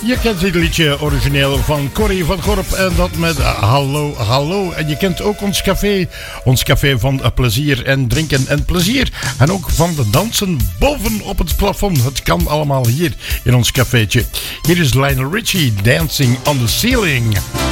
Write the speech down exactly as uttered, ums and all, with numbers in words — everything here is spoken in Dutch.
Je kent dit liedje origineel van Corrie van Gorp en dat met uh, Hallo, Hallo. En je kent ook ons café, ons café van uh, plezier en drinken en plezier. En ook van de dansen boven op het plafond. Het kan allemaal hier in ons cafeetje. Hier is Lionel Richie, Dancing on the Ceiling.